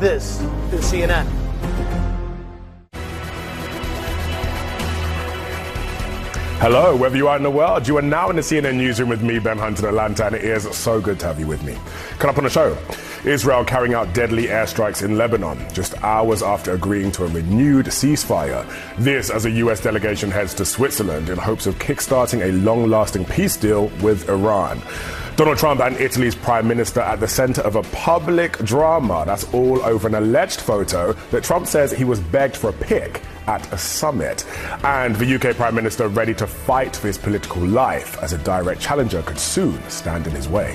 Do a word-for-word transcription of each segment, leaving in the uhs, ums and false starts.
This is C N N. Hello, wherever you are in the world, you are now in the C N N newsroom with me, Ben Hunt in Atlanta, and it is so good to have you with me. Coming up on the show, Israel carrying out deadly airstrikes in Lebanon just hours after agreeing to a renewed ceasefire. This as a U S delegation heads to Switzerland in hopes of kickstarting a long-lasting peace deal with Iran. Donald Trump and Italy's Prime Minister at the center of a public drama. That's all over an alleged photo that Trump says he was begged for a pic at a summit. And the U K Prime Minister ready to fight for his political life as a direct challenger could soon stand in his way.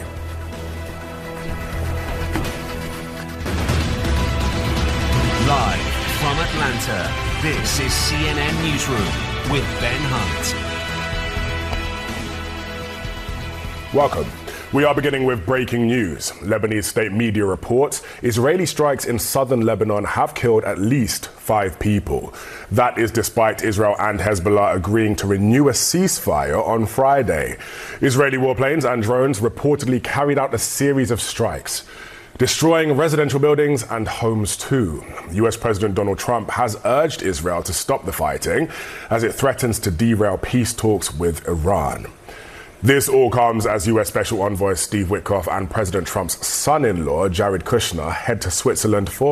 Live from Atlanta, this is C N N Newsroom with Ben Hunt. Welcome. We are beginning with breaking news. Lebanese state media reports Israeli strikes in southern Lebanon have killed at least five people. That is despite Israel and Hezbollah agreeing to renew a ceasefire on Friday. Israeli warplanes and drones reportedly carried out a series of strikes, destroying residential buildings and homes too. U S President Donald Trump has urged Israel to stop the fighting as it threatens to derail peace talks with Iran. This all comes as U S Special Envoy Steve Witkoff and President Trump's son-in-law, Jared Kushner, head to Switzerland for